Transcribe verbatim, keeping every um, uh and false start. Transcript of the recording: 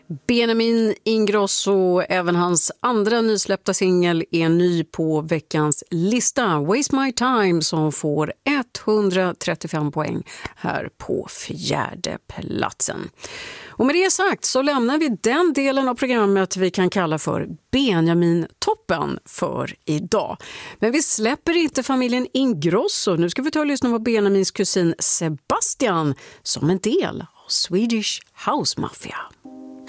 Benjamin Ingrosso, även hans andra nysläppta singel är ny på veckans lista. Waste My Time, som får etthundratrettiofem poäng här på fjärde platsen. Och med det sagt så lämnar vi den delen av programmet vi kan kalla för Benjamin-toppen för idag. Men vi släpper inte familjen Ingrosso. Nu ska vi ta och lyssna på Benjamins kusin Sebastian som en del av Swedish House Mafia.